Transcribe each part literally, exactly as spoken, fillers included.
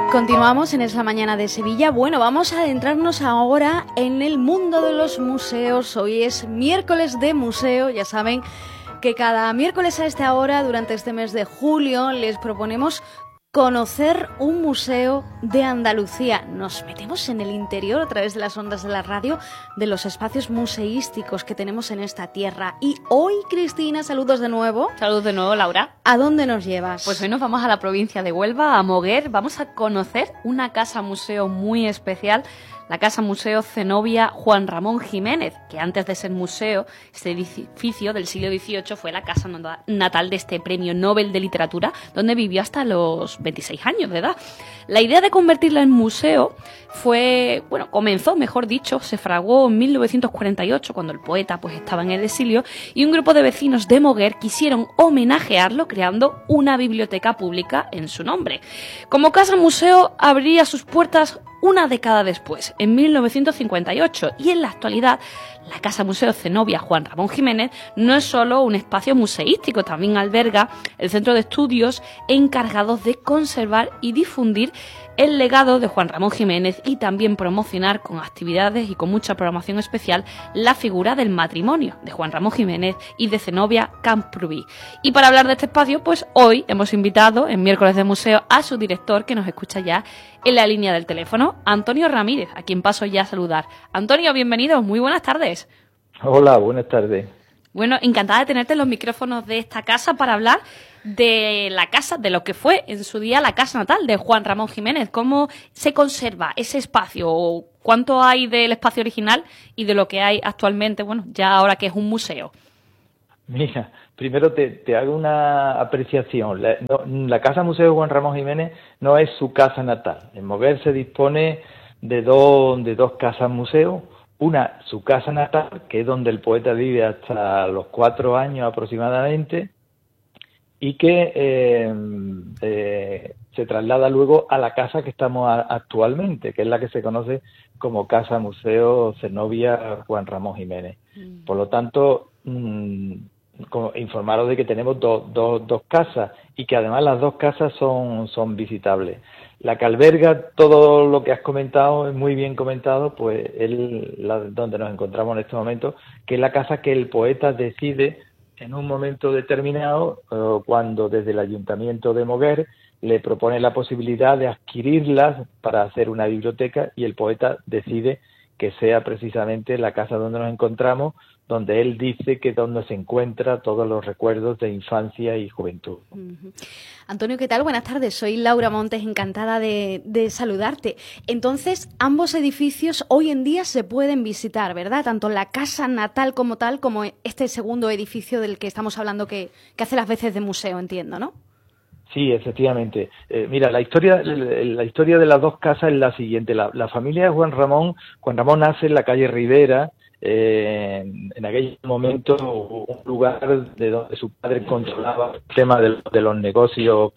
Continuamos en esa mañana de Sevilla. Bueno, vamos a adentrarnos ahora en el mundo de los museos. Hoy es miércoles de museo. Ya saben que cada miércoles a esta hora, durante este mes de julio, les proponemos conocer un museo de Andalucía. Nos metemos en el interior a través de las ondas de la radio de los espacios museísticos que tenemos en esta tierra. Y hoy, Cristina, saludos de nuevo. Saludos de nuevo, Laura. ¿A dónde nos llevas? Pues hoy nos vamos a la provincia de Huelva, a Moguer. Vamos a conocer una casa museo muy especial, la Casa Museo Zenobia Juan Ramón Jiménez, que antes de ser museo, este edificio del siglo dieciocho fue la casa natal de este premio Nobel de Literatura, donde vivió hasta los veintiséis años de edad. La idea de convertirla en museo fue, bueno, comenzó, mejor dicho, se fraguó en mil novecientos cuarenta y ocho, cuando el poeta pues estaba en el exilio, y un grupo de vecinos de Moguer quisieron homenajearlo creando una biblioteca pública en su nombre. Como casa museo abría sus puertas una década después, en mil novecientos cincuenta y ocho, y en la actualidad la Casa Museo Zenobia Juan Ramón Jiménez no es solo un espacio museístico, también alberga el centro de estudios encargados de conservar y difundir el legado de Juan Ramón Jiménez y también promocionar con actividades y con mucha programación especial la figura del matrimonio de Juan Ramón Jiménez y de Zenobia Camprubí. Y para hablar de este espacio, pues hoy hemos invitado en miércoles de museo a su director, que nos escucha ya en la línea del teléfono, Antonio Ramírez, a quien paso ya a saludar. Antonio, bienvenido, muy buenas tardes. Hola, buenas tardes. Bueno, encantada de tenerte en los micrófonos de esta casa para hablar de la casa, de lo que fue en su día la casa natal de Juan Ramón Jiménez. ¿Cómo se conserva ese espacio? ¿Cuánto hay del espacio original y de lo que hay actualmente, bueno, ya ahora que es un museo? Mira, primero te, te hago una apreciación. La, no, la Casa Museo Juan Ramón Jiménez no es su casa natal. En Moguer se dispone de dos, de dos casas museo. Una, su casa natal, que es donde el poeta vive hasta los cuatro años aproximadamente, y que eh, eh, se traslada luego a la casa que estamos a, actualmente, que es la que se conoce como Casa Museo Zenobia Juan Ramón Jiménez. Mm. Por lo tanto, mmm, como informaros de que tenemos do, do, dos casas y que además las dos casas son, son visitables. La que alberga todo lo que has comentado, es muy bien comentado, pues es la, donde nos encontramos en este momento, que es la casa que el poeta decide en un momento determinado, eh, cuando desde el Ayuntamiento de Moguer le propone la posibilidad de adquirirlas para hacer una biblioteca, y el poeta decide que sea precisamente la casa donde nos encontramos, donde él dice que es donde se encuentra todos los recuerdos de infancia y juventud. Uh-huh. Antonio, ¿qué tal? Buenas tardes, soy Laura Montes, encantada de, de saludarte. Entonces, ambos edificios hoy en día se pueden visitar, ¿verdad? Tanto la casa natal como tal, como este segundo edificio del que estamos hablando que, que hace las veces de museo, entiendo, ¿no? Sí, efectivamente. Eh, mira, la historia, la historia de las dos casas es la siguiente. La, la familia de Juan Ramón, Juan Ramón nace en la calle Rivera, eh, en aquel momento un lugar de donde su padre controlaba el tema de, de los negocios,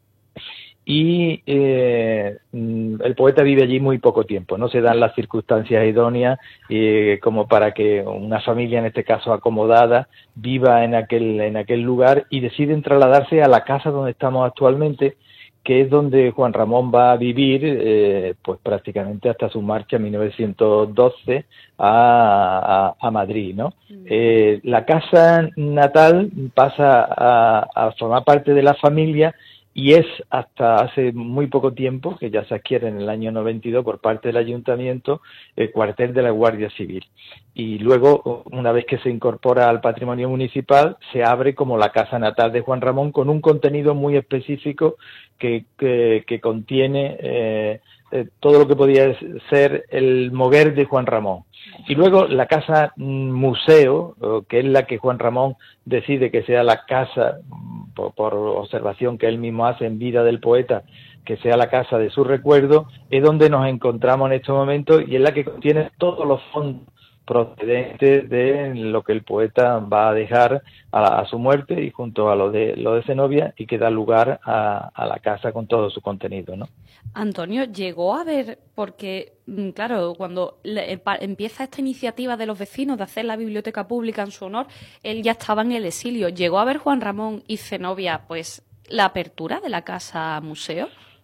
y eh, el poeta vive allí muy poco tiempo. No se dan las circunstancias idóneas eh, como para que una familia, en este caso acomodada, viva en aquel en aquel lugar, y deciden trasladarse a la casa donde estamos actualmente, que es donde Juan Ramón va a vivir eh, pues prácticamente hasta su marcha en mil novecientos doce a, a, a Madrid, ¿no? Mm. Eh, la casa natal pasa a, a formar parte de la familia, y es hasta hace muy poco tiempo, que ya se adquiere en el año noventa y dos por parte del Ayuntamiento, el cuartel de la Guardia Civil. Y luego, una vez que se incorpora al patrimonio municipal, se abre como la casa natal de Juan Ramón, con un contenido muy específico que, que, que contiene eh, eh, todo lo que podía ser el Moguer de Juan Ramón. Y luego la casa museo, que es la que Juan Ramón decide que sea la casa, por, por observación que él mismo hace en vida del poeta, que sea la casa de su recuerdo, es donde nos encontramos en este momento, y es la que contiene todos los fondos procedentes de lo que el poeta va a dejar a, a su muerte, y junto a lo de lo de Zenobia, y que da lugar a, a la casa con todo su contenido, ¿no? Antonio, llegó a ver, porque claro, cuando le, empieza esta iniciativa de los vecinos de hacer la biblioteca pública en su honor, él ya estaba en el exilio. ¿Llegó a ver Juan Ramón y Zenobia pues la apertura de la casa museo?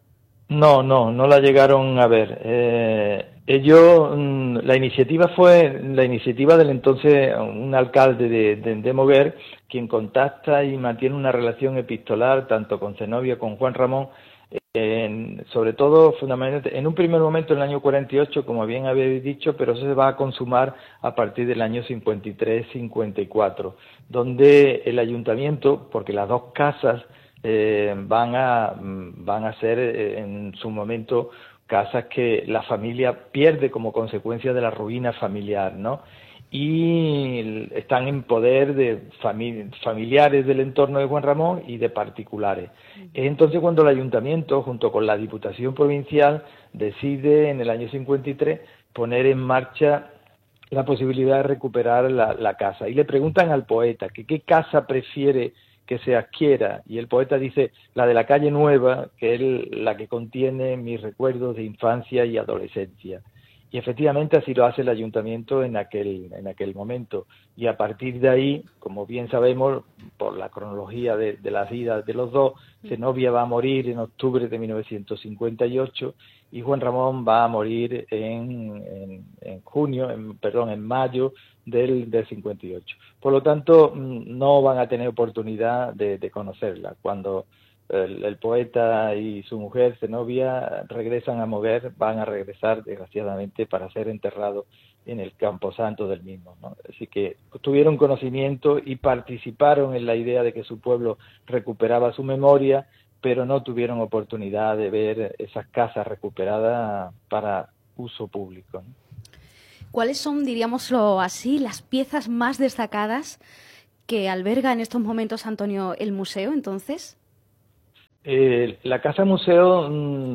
No, no, no la llegaron a ver. Eh, ellos, mm, la iniciativa fue la iniciativa del entonces un alcalde de, de, de Moguer, quien contacta y mantiene una relación epistolar tanto con Zenobia como con Juan Ramón, en, sobre todo fundamentalmente en un primer momento en el año cuarenta y ocho, como bien habéis dicho, pero eso se va a consumar a partir del año cincuenta y tres cincuenta y cuatro, donde el ayuntamiento, porque las dos casas Eh, van a van a ser eh, en su momento casas que la familia pierde como consecuencia de la ruina familiar, ¿no? Y están en poder de fami- familiares del entorno de Juan Ramón y de particulares. Es entonces cuando el ayuntamiento, junto con la Diputación Provincial, decide en el año cincuenta y tres poner en marcha la posibilidad de recuperar la, la casa. Y le preguntan al poeta que qué casa prefiere que se adquiera, y el poeta dice la de la calle Nueva, que es la que contiene mis recuerdos de infancia y adolescencia. Y efectivamente así lo hace el ayuntamiento en aquel en aquel momento, y a partir de ahí, como bien sabemos por la cronología de, de las vidas de los dos, Zenobia va a morir en octubre de mil novecientos cincuenta y ocho y Juan Ramón va a morir en, en, en junio, en, perdón, en mayo del, del cincuenta y ocho. Por lo tanto, no van a tener oportunidad de, de conocerla. Cuando el, el poeta y su mujer, Zenobia, regresan a Moguer, van a regresar, desgraciadamente, para ser enterrados en el camposanto del mismo, ¿no? Así que tuvieron conocimiento y participaron en la idea de que su pueblo recuperaba su memoria, pero no tuvieron oportunidad de ver esas casas recuperadas para uso público, ¿no? ¿Cuáles son, diríamoslo así, las piezas más destacadas que alberga en estos momentos, Antonio, el museo, entonces? Eh, la casa museo,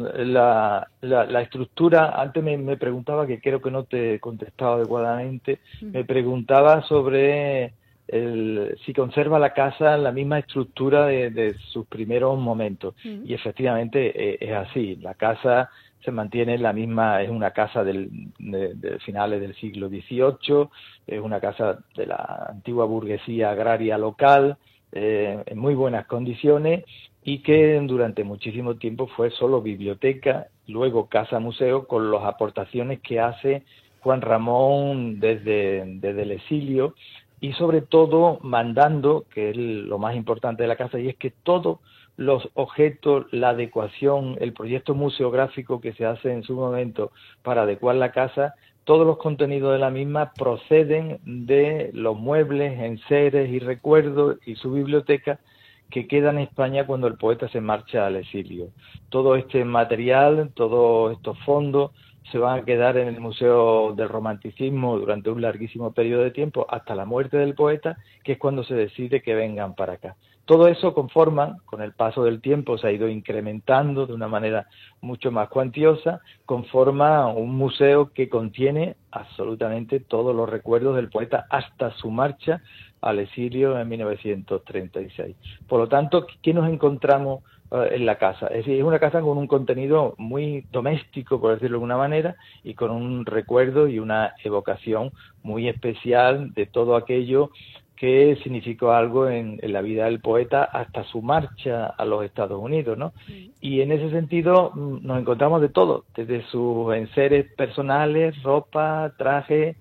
la, la, la estructura, antes me, me preguntaba, que creo que no te he contestado adecuadamente, uh-huh. me preguntaba sobre el, si conserva la casa la misma estructura de, de sus primeros momentos. Uh-huh. Y efectivamente eh, es así, la casa se mantiene la misma, es una casa del, de, de finales del siglo dieciocho, es una casa de la antigua burguesía agraria local, eh, en muy buenas condiciones, y que durante muchísimo tiempo fue solo biblioteca, luego casa museo, con las aportaciones que hace Juan Ramón desde, desde el exilio, y sobre todo mandando, que es lo más importante de la casa, y es que todos los objetos, la adecuación, el proyecto museográfico que se hace en su momento para adecuar la casa, todos los contenidos de la misma proceden de los muebles, enseres y recuerdos y su biblioteca que queda en España cuando el poeta se marcha al exilio. Todo este material, todos estos fondos se van a quedar en el Museo del Romanticismo durante un larguísimo periodo de tiempo, hasta la muerte del poeta, que es cuando se decide que vengan para acá. Todo eso conforma, con el paso del tiempo se ha ido incrementando de una manera mucho más cuantiosa, conforma un museo que contiene absolutamente todos los recuerdos del poeta hasta su marcha al exilio en mil novecientos treinta y seis. Por lo tanto, ¿qué nos encontramos uh, en la casa? Es decir, es una casa con un contenido muy doméstico, por decirlo de alguna manera, y con un recuerdo y una evocación muy especial de todo aquello que significó algo en, en la vida del poeta hasta su marcha a los Estados Unidos, ¿no? Sí. Y en ese sentido nos encontramos de todo, desde sus enseres personales, ropa, traje,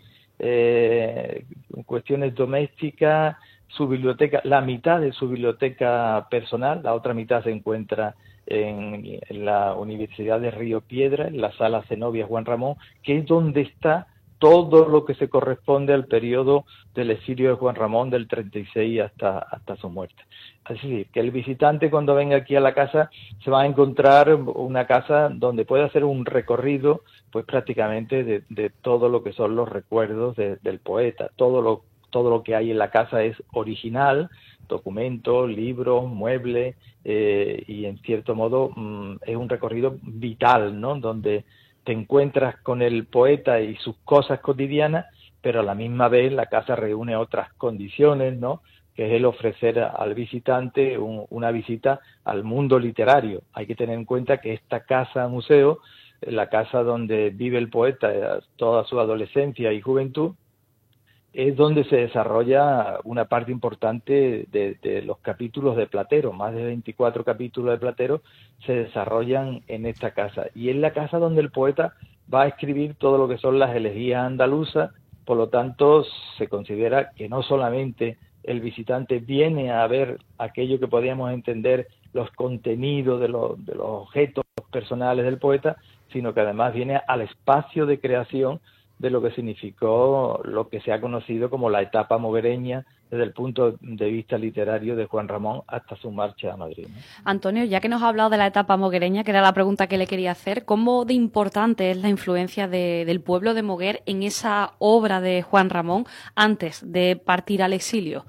eh, cuestiones domésticas, su biblioteca, la mitad de su biblioteca personal, la otra mitad se encuentra en, en la Universidad de Río Piedra, en la sala Zenobia Juan Ramón, que es donde está todo lo que se corresponde al periodo del exilio de Juan Ramón del treinta y seis hasta, hasta su muerte. Así que el visitante cuando venga aquí a la casa se va a encontrar una casa donde puede hacer un recorrido pues prácticamente de, de todo lo que son los recuerdos de, del poeta. Todo lo, todo lo que hay en la casa es original, documentos, libros, muebles, eh, y en cierto modo mmm, es un recorrido vital, ¿no? Donde te encuentras con el poeta y sus cosas cotidianas, pero a la misma vez la casa reúne otras condiciones, ¿no? Que es el ofrecer al visitante un, una visita al mundo literario. Hay que tener en cuenta que esta casa museo, la casa donde vive el poeta toda su adolescencia y juventud, es donde se desarrolla una parte importante de, de los capítulos de Platero. Más de veinticuatro capítulos de Platero se desarrollan en esta casa. Y es la casa donde el poeta va a escribir todo lo que son las elegías andaluzas. Por lo tanto, se considera que no solamente el visitante viene a ver aquello que podríamos entender los contenidos de los, de los objetos personales del poeta, sino que además viene al espacio de creación de lo que significó lo que se ha conocido como la etapa moguereña desde el punto de vista literario de Juan Ramón hasta su marcha a Madrid, ¿no? Antonio, ya que nos ha hablado de la etapa moguereña, que era la pregunta que le quería hacer, ¿cómo de importante es la influencia de, del pueblo de Moguer en esa obra de Juan Ramón antes de partir al exilio?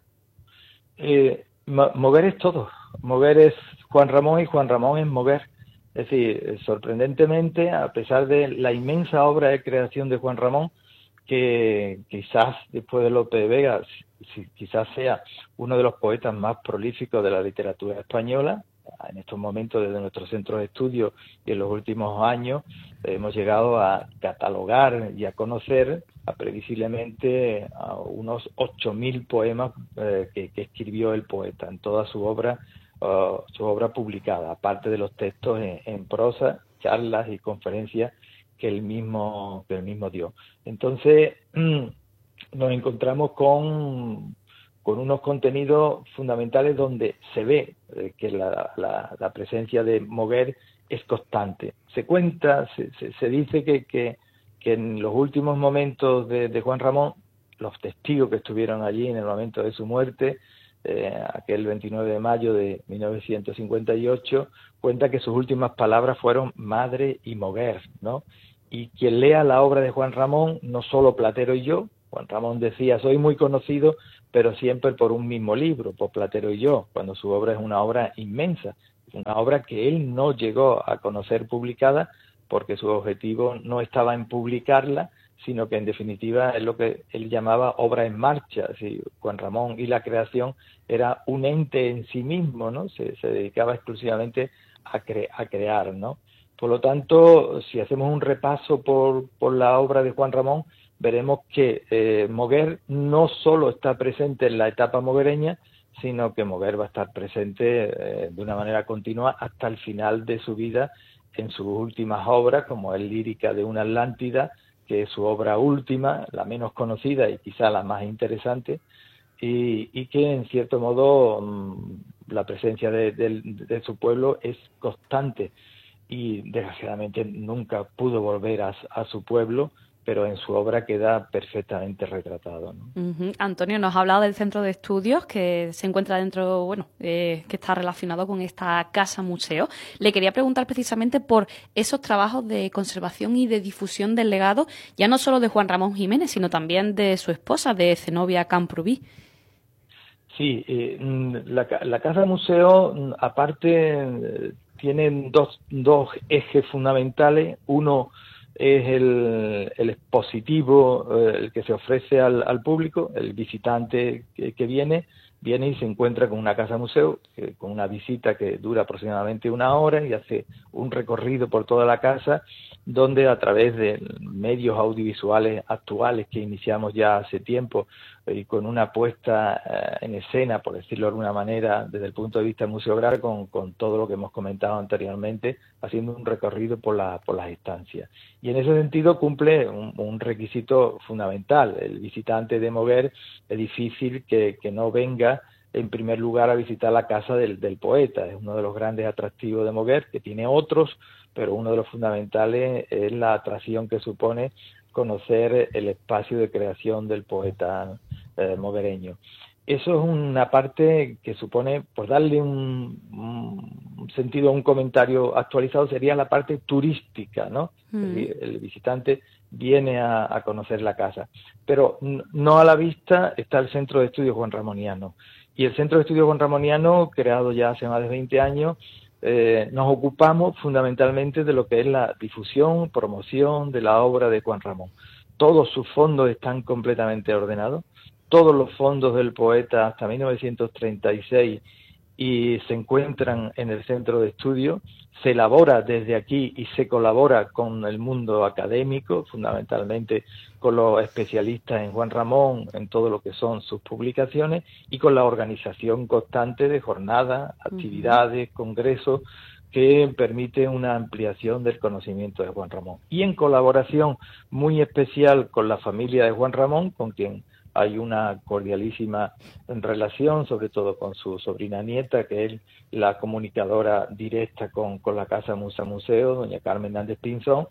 Eh, Moguer es todo. Moguer es Juan Ramón y Juan Ramón es Moguer. Es decir, sorprendentemente, a pesar de la inmensa obra de creación de Juan Ramón, que quizás después de Lope de Vega, quizás sea uno de los poetas más prolíficos de la literatura española, en estos momentos desde nuestros centros de estudio y en los últimos años hemos llegado a catalogar y a conocer a previsiblemente a unos ocho mil poemas eh, que, que escribió el poeta en toda su obra, uh, su obra publicada, aparte de los textos en, en prosa, charlas y conferencias que él mismo, que él mismo dio. Entonces, nos encontramos con, con unos contenidos fundamentales donde se ve eh, que la, la, la presencia de Moguer es constante. Se cuenta, se, se, se dice que, que, que en los últimos momentos de, de Juan Ramón, los testigos que estuvieron allí en el momento de su muerte, eh, aquel veintinueve de mayo de mil novecientos cincuenta y ocho, cuenta que sus últimas palabras fueron madre y Moguer, ¿no? Y quien lea la obra de Juan Ramón, no solo Platero y yo, Juan Ramón decía, soy muy conocido, pero siempre por un mismo libro, por Platero y yo, cuando su obra es una obra inmensa, una obra que él no llegó a conocer publicada, porque su objetivo no estaba en publicarla, sino que en definitiva es lo que él llamaba obra en marcha. Así, Juan Ramón y la creación era un ente en sí mismo, ¿no? Se, se dedicaba exclusivamente a, cre a crear, ¿no? Por lo tanto, si hacemos un repaso por, por la obra de Juan Ramón, veremos que eh, Moguer no solo está presente en la etapa moguereña, sino que Moguer va a estar presente eh, de una manera continua hasta el final de su vida en sus últimas obras, como es Lírica de una Atlántida, que es su obra última, la menos conocida y quizá la más interesante, y, y que en cierto modo mmm, la presencia de, de, de su pueblo es constante. Y desgraciadamente nunca pudo volver a, a su pueblo, pero en su obra queda perfectamente retratado, ¿no? Uh-huh. Antonio, nos ha hablado del centro de estudios que se encuentra dentro, bueno, eh, que está relacionado con esta casa museo. Le quería preguntar precisamente por esos trabajos de conservación y de difusión del legado, ya no solo de Juan Ramón Jiménez, sino también de su esposa, de Zenobia Camprubí. Sí, eh, la, la casa museo, aparte, tienen dos, dos ejes fundamentales. Uno es el, el expositivo, eh, el que se ofrece al, al público. El visitante que, que viene, viene y se encuentra con una casa museo, eh, con una visita que dura aproximadamente una hora y hace un recorrido por toda la casa, donde a través de medios audiovisuales actuales que iniciamos ya hace tiempo y eh, con una puesta eh, en escena, por decirlo de alguna manera, desde el punto de vista museográfico, con, con todo lo que hemos comentado anteriormente, haciendo un recorrido por, la, por las estancias. Y en ese sentido cumple un, un requisito fundamental. El visitante de Moguer es difícil que, que no venga en primer lugar a visitar la casa del, del poeta. Es uno de los grandes atractivos de Moguer, que tiene otros, pero uno de los fundamentales es la atracción que supone conocer el espacio de creación del poeta eh, moguereño. Eso es una parte que supone, por darle un, un sentido a un comentario actualizado, sería la parte turística, ¿no? Mm. El, el visitante viene a, a conocer la casa. Pero no a la vista está el Centro de Estudios Juan Ramoniano. Y el Centro de Estudios Juan Ramoniano, creado ya hace más de veinte años, eh, nos ocupamos fundamentalmente de lo que es la difusión, promoción de la obra de Juan Ramón. Todos sus fondos están completamente ordenados. Todos los fondos del poeta hasta mil novecientos treinta y seis y se encuentran en el centro de estudio. Se elabora desde aquí y se colabora con el mundo académico, fundamentalmente con los especialistas en Juan Ramón, en todo lo que son sus publicaciones, y con la organización constante de jornadas, actividades, uh-huh. congresos, que permiten una ampliación del conocimiento de Juan Ramón. Y en colaboración muy especial con la familia de Juan Ramón, con quien hay una cordialísima relación, sobre todo con su sobrina nieta, que es la comunicadora directa con, con la Casa Musa Museo, doña Carmen Hernández Pinzón,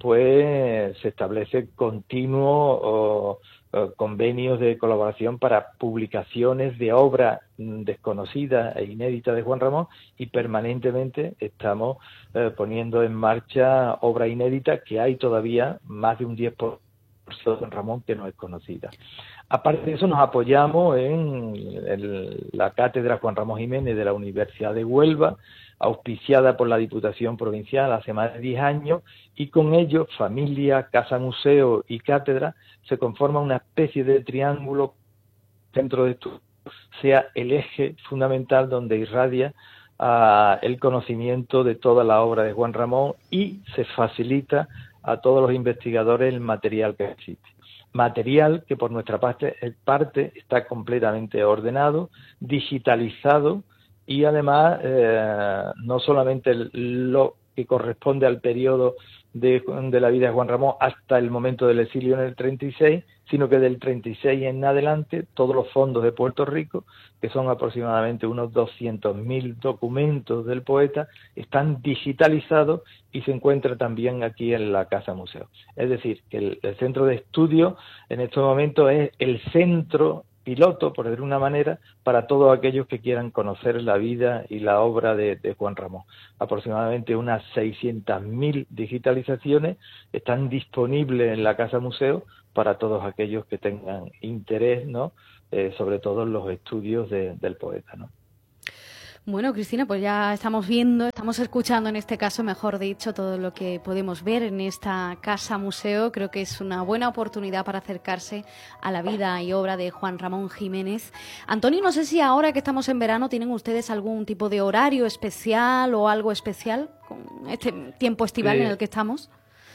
pues se establece continuo o, o, convenios de colaboración para publicaciones de obras desconocidas e inéditas de Juan Ramón, y permanentemente estamos eh, poniendo en marcha obra inédita, que hay todavía más de un diez por ciento de Juan Ramón que no es conocida. Aparte de eso, nos apoyamos en el, la Cátedra Juan Ramón Jiménez de la Universidad de Huelva, auspiciada por la Diputación Provincial hace más de diez años, y con ello, familia, casa museo y cátedra, se conforma una especie de triángulo centro de estudio, sea el eje fundamental donde irradia uh, el conocimiento de toda la obra de Juan Ramón, y se facilita a todos los investigadores el material que existe. Material que por nuestra parte, parte está completamente ordenado, digitalizado, y además eh, no solamente lo que corresponde al periodo de, de la vida de Juan Ramón hasta el momento del exilio en el treinta y seis, sino que del treinta y seis en adelante todos los fondos de Puerto Rico, que son aproximadamente unos doscientos mil documentos del poeta, están digitalizados y se encuentran también aquí en la Casa Museo. Es decir, que el, el centro de estudio en estos momentos es el centro piloto, por decir una manera, para todos aquellos que quieran conocer la vida y la obra de, de Juan Ramón. Aproximadamente unas seiscientas mil digitalizaciones están disponibles en la Casa Museo para todos aquellos que tengan interés, ¿no? Eh, sobre todo en los estudios de, del poeta, ¿no? Bueno, Cristina, pues ya estamos viendo, estamos escuchando en este caso, mejor dicho, todo lo que podemos ver en esta casa museo. Creo que es una buena oportunidad para acercarse a la vida y obra de Juan Ramón Jiménez. Antonio, no sé si ahora que estamos en verano tienen ustedes algún tipo de horario especial o algo especial con este tiempo estival eh, en el que estamos.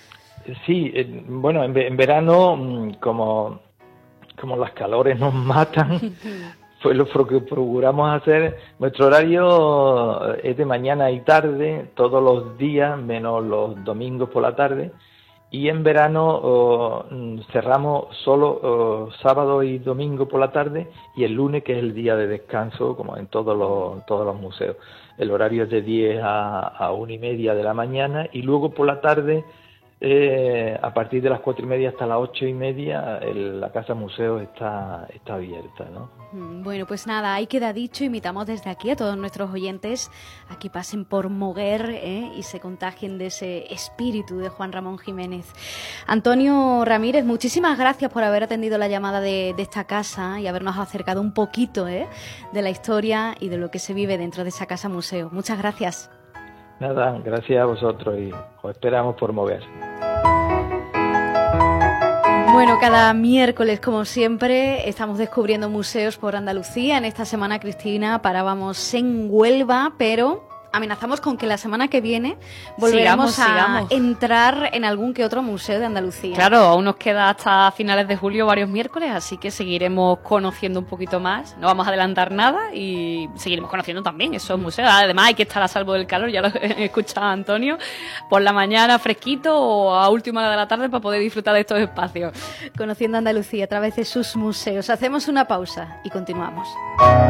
Sí, eh, bueno, en, en verano, como, como las calores nos matan, pues lo que procuramos hacer, nuestro horario es de mañana y tarde, todos los días, menos los domingos por la tarde, y en verano oh, cerramos solo oh, sábado y domingo por la tarde, y el lunes, que es el día de descanso, como en todos los, todos los museos. El horario es de diez a, a una y media de la mañana, y luego por la tarde, Eh, a partir de las cuatro y media hasta las ocho y media, el, la Casa Museo está, está abierta, ¿no? Bueno, pues nada, ahí queda dicho. Invitamos desde aquí a todos nuestros oyentes a que pasen por Moguer ¿eh? y se contagien de ese espíritu de Juan Ramón Jiménez. Antonio Ramírez, muchísimas gracias por haber atendido la llamada de, de esta casa y habernos acercado un poquito ¿eh? de la historia y de lo que se vive dentro de esa Casa Museo. Muchas gracias. Nada, gracias a vosotros y os esperamos por Moguer. Bueno, cada miércoles, como siempre, estamos descubriendo museos por Andalucía. En esta semana, Cristina, parábamos en Huelva, pero amenazamos con que la semana que viene volveremos sigamos, a sigamos. entrar en algún que otro museo de Andalucía. Claro, aún nos queda hasta finales de julio varios miércoles, así que seguiremos conociendo un poquito más. No vamos a adelantar nada y seguiremos conociendo también esos museos. Además, hay que estar a salvo del calor, ya lo he escuchado a Antonio, por la mañana fresquito o a última hora de la tarde para poder disfrutar de estos espacios. Conociendo Andalucía a través de sus museos. Hacemos una pausa y continuamos.